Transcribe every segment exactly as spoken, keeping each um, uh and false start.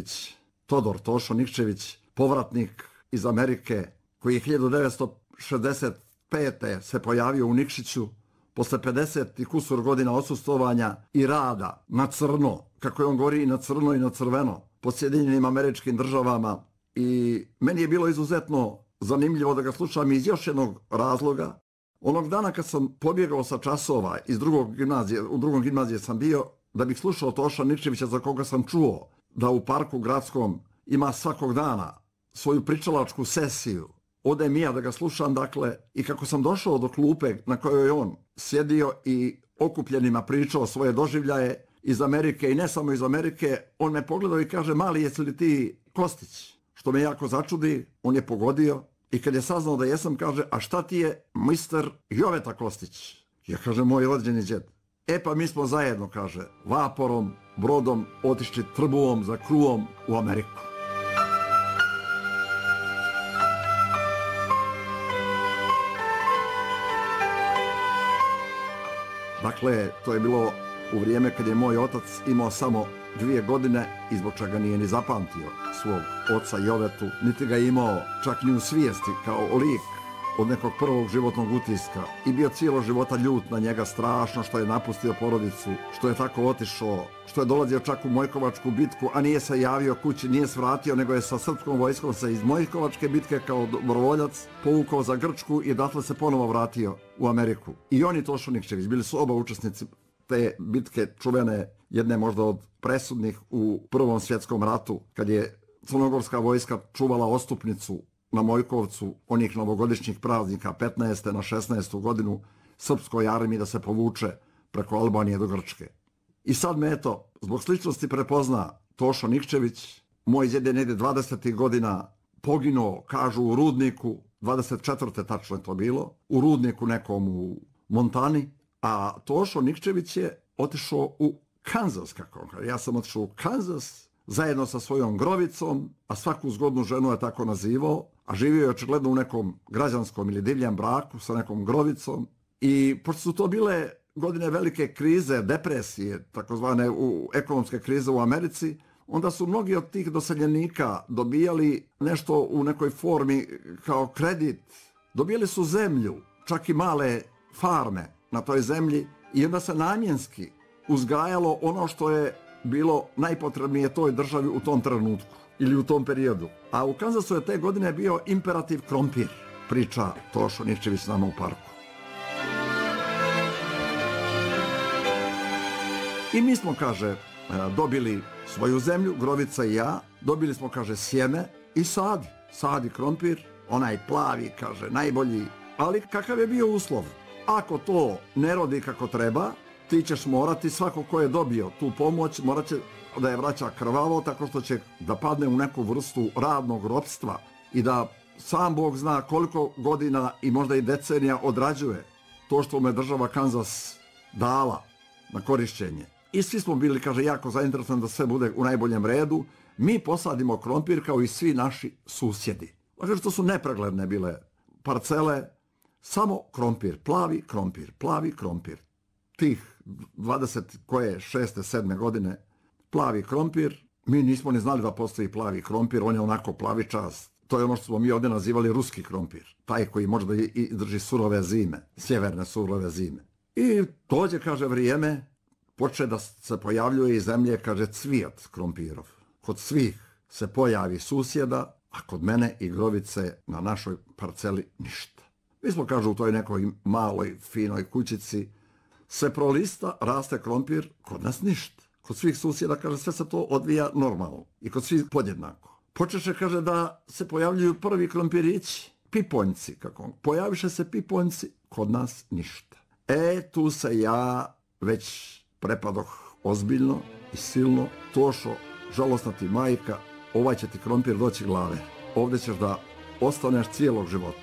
Nikčević, Todor Tošo Nikčević, povratnik iz Amerike, koji je hiljadu devetsto šezdeset pete se pojavio u Nikšiću posle pedeset i kusur godina odsustovanja i rada na crno, kako je on govori, i na crno i na crveno, po Sjedinjenim Američkim Državama. I meni je bilo izuzetno zanimljivo da ga slušam iz još jednog razloga. Onog dana kad sam pobjegao sa časova iz drugog gimnazije, u drugom gimnazije sam bio, da bih slušao Toša Nikčevića, za koga sam čuo da u parku gradskom ima svakog dana svoju pričalačku sesiju. Odem i ja da ga slušam, dakle, i kako sam došao do klupe na kojoj je on sjedio i okupljenima pričao svoje doživljaje iz Amerike i ne samo iz Amerike, on me pogledao i kaže: mali, jesi li ti Kostić? Što me jako začudi, on je pogodio i kad je saznao da jesam, kaže: a šta ti je mister Joveta Kostić? Ja kažem: moj rođeni džed. E pa mi smo zajedno, kaže, vaporom, brodom otišli trbuvom za kruvom u Ameriku. Dakle, to je bilo u vrijeme kad je moj otac imao samo dvije godine i zbog čega nije ni zapamtio svog oca Jovetu, niti ga imao čak ni u svijesti kao lik od nekog prvog životnog utiska i bio cijelo života ljut na njega strašno što je napustio porodicu, što je tako otišao, što je dolazio čak u Mojkovačku bitku, a nije se javio kući, nije se vratio, nego je sa srpskom vojskom se iz Mojkovačke bitke kao dobrovoljac povukao za Grčku i odatle se ponovo vratio u Ameriku. I on i Tošo Nikčević bili su oba učesnici te bitke čuvene, jedne možda od presudnih u Prvom svjetskom ratu, kad je crnogorska vojska čuvala ostupnicu na Mojkovcu onih novogodišnjih praznika petnaeste na šesnaestu godinu srpskoj armiji da se povuče preko Albanije do Grčke. I sad me eto, zbog sličnosti prepozna Tošo Nikčević. Moj djed je negdje dvadesetih godina poginuo, kažu, u rudniku, dvadeset četvrte tačno je to bilo, u rudniku nekom u Montani, a Tošo Nikčević je otišao u Kanzas, kako on kaže. Ja sam otišao u Kanzas zajedno sa svojom Grovicom, a svaku zgodnu ženu je tako nazivao, a živio je očigledno u nekom građanskom ili divljem braku sa nekom Grovicom. I pošto su to bile godine velike krize, depresije, takozvane u ekonomske krize u Americi, onda su mnogi od tih doseljenika dobijali nešto u nekoj formi kao kredit. Dobijali su zemlju, čak i male farme na toj zemlji, i onda se namjenski uzgajalo ono što je bilo najpotrebnije toj državi u tom trenutku ili u tom periodu. A u Kanzasu je te godine bio imperativ krompir, priča Tošo Nikčević nama u parku. I mi smo, kaže, dobili svoju zemlju, Grovica i ja, dobili smo, kaže, sjeme i sadi, sadi krompir, onaj plavi, kaže, najbolji, ali kakav je bio uslov? Ako to ne rodi kako treba, ti ćeš morati, svako ko je dobio tu pomoć, morat će da je vraća krvavo, tako što će da padne u neku vrstu radnog ropstva i da sam Bog zna koliko godina i možda i decenija odrađuje to što mu je država Kanzas dala na korišćenje. I svi smo bili, kaže, jako zainteresovani da sve bude u najboljem redu. Mi posadimo krompir kao i svi naši susjedi. Znači, to su nepregledne bile parcele, samo krompir, plavi krompir, plavi krompir. Tih dvadeset koje šeste, sedme godine, plavi krompir, mi nismo ni znali da postoji plavi krompir, on je onako plavičast. To je ono što smo mi ovdje nazivali ruski krompir, taj koji možda i drži surove zime, sjeverne surove zime. I dođe, kaže, vrijeme, poče da se pojavljuje iz zemlje, kaže, cvijet krompirov. Kod svih se pojavi susjeda, a kod mene i Grovice na našoj parceli ništa. Mi smo, kaže, u toj nekoj maloj, finoj kućici, se prolista, raste krompir, kod nas ništa. Kod svih susjeda, kaže, sve se to odvija normalno i kod svih podjednako. Počeše, kaže, da se pojavljuju prvi krompirići, piponjci, kako pojaviše se piponjci, kod nas ništa. E, tu se ja već prepadoh ozbiljno i silno. Tošo, žalosna ti majka, ovaj će ti krompir doći glave. Ovdje ćeš da ostaneš cijelog života.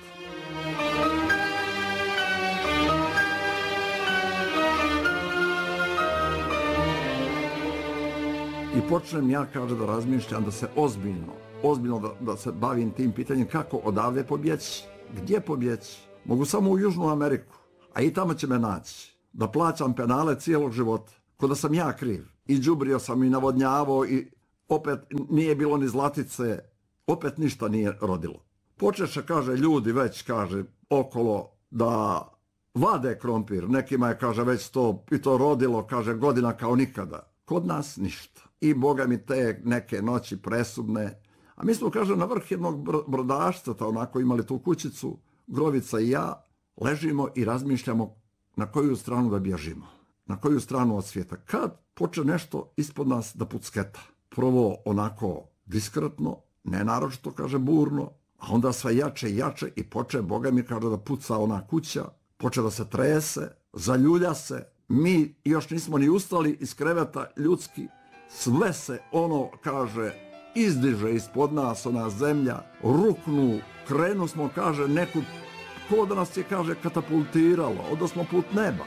I počnem ja, kaže, da razmišljam, da se ozbiljno, ozbiljno da, da se bavim tim pitanjem kako odavde pobjeći, gdje pobjeći. Mogu samo u Južnu Ameriku, a i tamo će me naći. Da plaćam penale cijelog života, ko da sam ja kriv. I đubrio sam i navodnjavao i opet nije bilo ni zlatice, opet ništa nije rodilo. Počeše, kaže, ljudi već, kaže, okolo da vade krompir, nekima je, kaže, već to i to rodilo, kaže, godina kao nikada. Kod nas ništa. I boga mi te neke noći presudne. A mi smo, kaže, na vrh jednog brodašca, ta onako imali tu kućicu, Grovica i ja, ležimo i razmišljamo na koju stranu da bježimo. Na koju stranu od svijeta. Kad počne nešto ispod nas da pucketa. Prvo onako diskretno, ne naročito, kaže, burno, a onda sve jače i jače i poče, boga mi, kaže, da puca ona kuća, poče da se trese, zaljulja se, mi još nismo ni ustali iz kreveta ljudski, sve se ono, kaže, izdiže ispod nas, ona zemlja, ruknu, krenu smo, kaže, neku, ko da nas je, kaže, katapultiralo, onda smo put neba.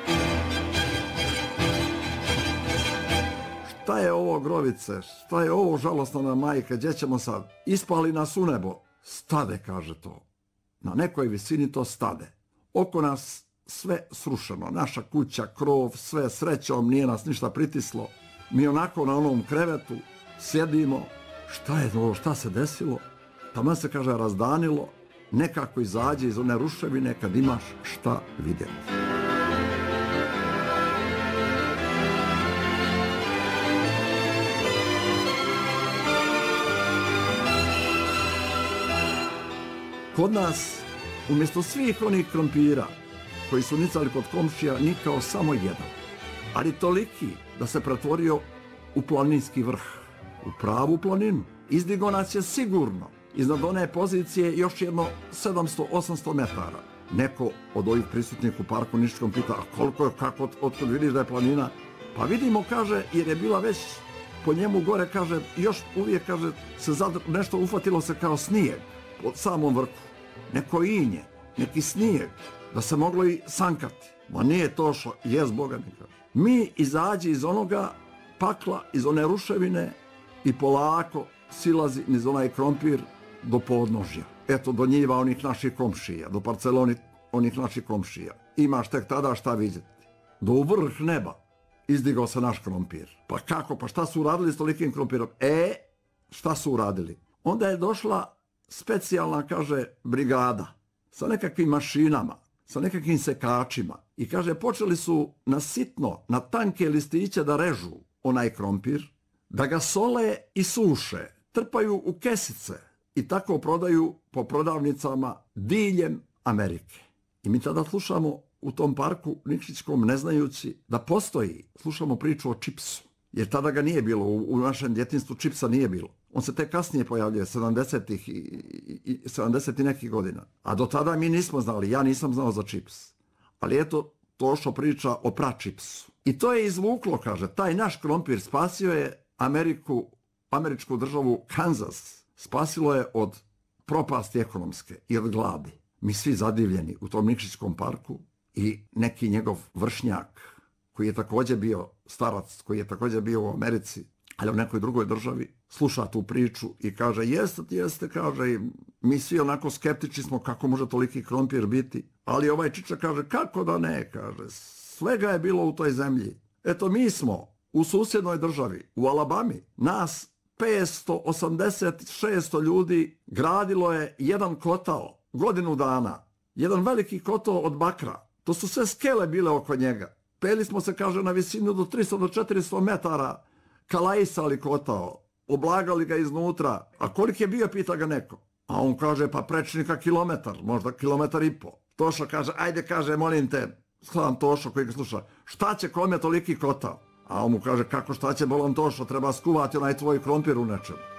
Šta je ovo, Grovice, šta je ovo, žalostna majka, gdje ćemo sad? Ispali nas u nebo. Stade, kaže to. Na nekoj visini to stade. Oko nas sve srušeno, naša kuća, krov, sve srećom, nije nas ništa pritislo. Mi onako na onom krevetu sjedimo, šta je ovo, šta se desilo? Tamo se, kaže, razdanilo, nekako izađe iz one ruševine kad imaš šta vidjeti. Kod nas, umjesto svih onih krompira koji su nicali kod komšija, nikao samo jedan. Ali toliki da se pretvorio u planinski vrh, u pravu planinu. Izdigo nas je sigurno iznad one pozicije još jedno sedamsto osamsto metara. Neko od ovih prisutnih u parku Niškičkom pita, a koliko je, kako, otkud vidiš da je planina? Pa vidimo, kaže, jer je bila već po njemu gore, kaže, još uvijek, kaže, se zadr... nešto ufatilo se kao snijeg pod samom vrhu. Neko inje, neki snijeg, da se moglo i sankati. Ma nije to što, jes Boga mi kaže. Mi izađi iz onoga pakla, iz one ruševine i polako silazi niz onaj krompir do podnožja. Eto, do njiva onih naših komšija, do parceloni onih naših komšija. Imaš tek tada šta vidjeti. Do u vrh neba izdigao se naš krompir. Pa kako, pa šta su uradili s tolikim krompirom? E, šta su uradili? Onda je došla specijalna, kaže, brigada sa nekakvim mašinama, sa nekakvim sekačima i, kaže, počeli su na sitno, na tanke listiće da režu onaj krompir, da ga sole i suše, trpaju u kesice i tako prodaju po prodavnicama diljem Amerike. I mi tada slušamo u tom parku Nikšićkom, ne znajući da postoji, slušamo priču o čipsu, jer tada ga nije bilo, u, u našem djetinjstvu čipsa nije bilo. On se tek kasnije pojavljuje, sedamdesetih i, i, i sedamdeset i nekih godina. A do tada mi nismo znali, ja nisam znao za čips. Ali eto, to što priča o pračipsu. I to je izvuklo, kaže, taj naš krompir spasio je Ameriku, američku državu Kansas. Spasilo je od propasti ekonomske i od gladi. Mi svi zadivljeni u tom Nikšićkom parku i neki njegov vršnjak, koji je također bio starac, koji je također bio u Americi, ali u nekoj drugoj državi, sluša tu priču i kaže, jeste, jeste, kaže, i mi svi onako skeptični smo kako može toliki krompir biti, ali ovaj čiča kaže, kako da ne, kaže, svega je bilo u toj zemlji. Eto, mi smo u susjednoj državi, u Alabami, nas petsto osamdeset šest ljudi gradilo je jedan kotao, godinu dana, jedan veliki kotao od bakra. To su sve skele bile oko njega. Peli smo se, kaže, na visinu do tristo do četiristo metara, kalajsali kotao, oblagali ga iznutra. A koliko je bio, pita ga neko. A on kaže, pa prečnika kilometar, možda kilometar i po. Tošo kaže, ajde, kaže, molim te, skladam Tošo koji ga sluša, šta će kome toliki kotao? A on mu kaže, kako šta će, bolam Tošo, treba skuvati onaj tvoj krompir u nečemu.